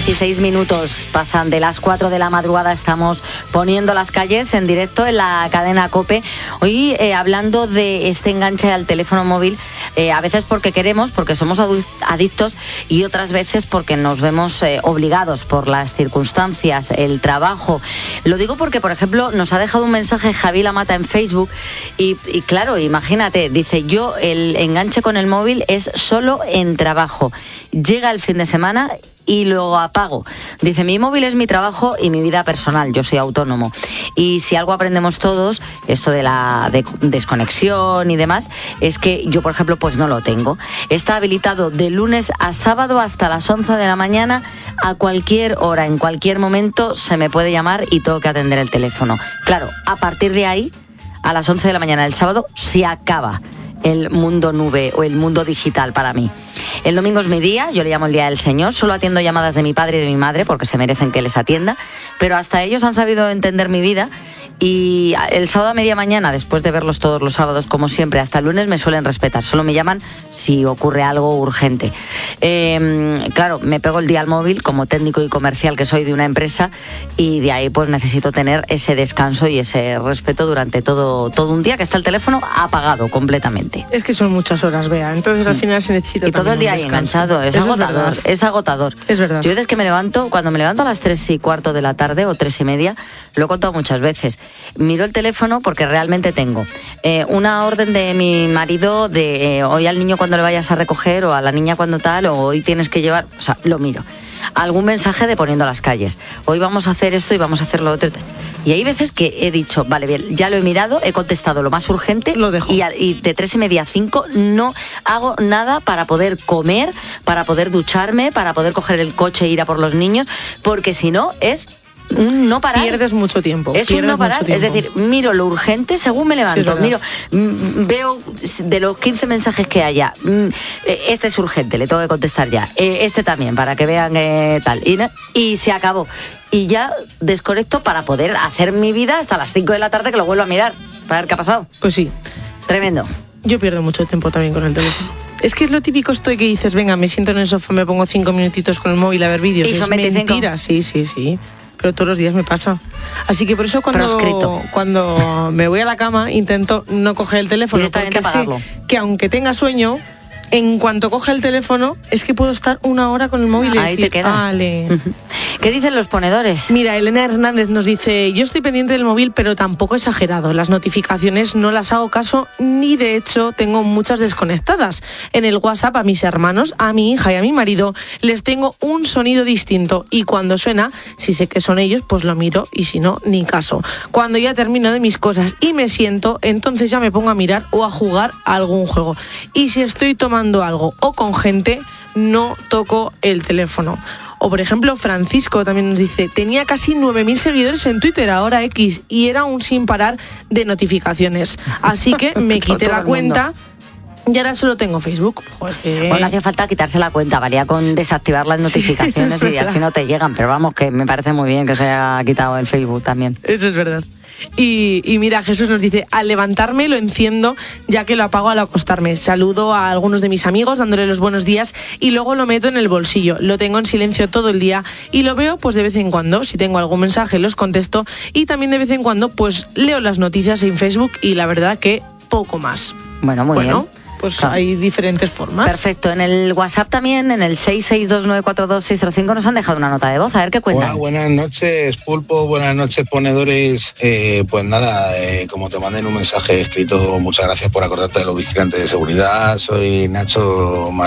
16 minutos pasan de las 4 de la madrugada. Estamos poniendo las calles en directo en la cadena COPE. Hoy hablando de este enganche al teléfono móvil, a veces porque queremos, porque somos adictos, y otras veces porque nos vemos obligados por las circunstancias, el trabajo. Lo digo porque, por ejemplo, nos ha dejado un mensaje Javi Lamata en Facebook y claro, imagínate, dice: yo el enganche con el móvil es solo en trabajo. Llega el fin de semana y lo apago. Dice: mi móvil es mi trabajo y mi vida personal, yo soy autónomo. Y si algo aprendemos todos, esto de la desconexión y demás, es que yo, por ejemplo, pues no lo tengo. Está habilitado de lunes a sábado hasta las 11 de la mañana, a cualquier hora, en cualquier momento se me puede llamar y tengo que atender el teléfono. Claro, a partir de ahí, a las 11 de la mañana del sábado, se acaba el mundo nube o el mundo digital para mí. El domingo es mi día, yo le llamo el Día del Señor, solo atiendo llamadas de mi padre y de mi madre porque se merecen que les atienda, pero hasta ellos han sabido entender mi vida. Y el sábado a media mañana, después de verlos todos los sábados como siempre, hasta el lunes me suelen respetar, solo me llaman si ocurre algo urgente. Claro, me pego el día al móvil como técnico y comercial que soy de una empresa, y de ahí pues necesito tener ese descanso y ese respeto durante todo un día que está el teléfono apagado completamente. Es que son muchas horas, Bea, entonces al final se necesita. Y todo el día ahí enganchado, es agotador, es agotador. Es verdad. Yo desde que me levanto, cuando me levanto a las 3:15 de la tarde o 3:30, lo he contado muchas veces, miro el teléfono porque realmente tengo una orden de mi marido de hoy al niño cuando le vayas a recoger, o a la niña cuando tal, o hoy tienes que llevar, o sea, lo miro. Algún mensaje de poniendo las calles, hoy vamos a hacer esto y vamos a hacer lo otro. Y hay veces que he dicho, vale, bien, ya lo he mirado, he contestado lo más urgente, lo dejo. Y de 3:30 a 5 no hago nada para poder comer, para poder ducharme, para poder coger el coche e ir a por los niños, porque si no es un no parar. Pierdes mucho tiempo. Es un no parar, es decir, miro lo urgente según me levanto, sí, veo de los 15 mensajes que haya, este es urgente, le tengo que contestar ya, este también, para que vean tal, y se acabó. Y ya desconecto para poder hacer mi vida hasta las 5 de la tarde, que lo vuelvo a mirar, para ver qué ha pasado. Pues sí. Tremendo. Yo pierdo mucho tiempo también con el teléfono. Es que es lo típico esto de que dices, venga, me siento en el sofá, me pongo 5 minutitos con el móvil a ver vídeos. ¿Y es son 25? Mentira, sí. Pero todos los días me pasa. Así que por eso cuando me voy a la cama intento no coger el teléfono, porque sé que aunque tenga sueño, en cuanto coge el teléfono es que puedo estar una hora con el móvil y ahí decir, te quedas. Vale. ¿Qué dicen los ponedores? Mira, Elena Hernández nos dice: yo estoy pendiente del móvil, pero tampoco exagerado. Las notificaciones no las hago caso, ni de hecho tengo muchas desconectadas. En el WhatsApp a mis hermanos, a mi hija y a mi marido les tengo un sonido distinto, y cuando suena, si sé que son ellos, pues lo miro, y si no, ni caso. Cuando ya termino de mis cosas y me siento, entonces ya me pongo a mirar o a jugar a algún juego. Y si estoy tomando algo o con gente, no toco el teléfono. O por ejemplo, Francisco también nos dice: tenía casi 9.000 seguidores en Twitter, ahora X, y era un sin parar de notificaciones. Así que me quité la cuenta y ahora solo tengo Facebook. Porque... Pues no hacía falta quitarse la cuenta, valía con desactivar las notificaciones, y así no te llegan. Pero vamos, que me parece muy bien que se haya quitado el Facebook también. Eso es verdad. Y mira, Jesús nos dice: al levantarme lo enciendo, ya que lo apago al acostarme. Saludo a algunos de mis amigos dándole los buenos días y luego lo meto en el bolsillo. Lo tengo en silencio todo el día y lo veo pues de vez en cuando. Si tengo algún mensaje los contesto, y también de vez en cuando pues leo las noticias en Facebook, y la verdad que poco más. Bueno, muy bien. Pues hay diferentes formas. Perfecto. En el WhatsApp también, en el 662942605, nos han dejado una nota de voz. A ver qué cuentan. Hola, buenas noches, Pulpo. Buenas noches, ponedores. Pues nada, como te mandé en un mensaje escrito, muchas gracias por acordarte de los vigilantes de seguridad. Soy Nacho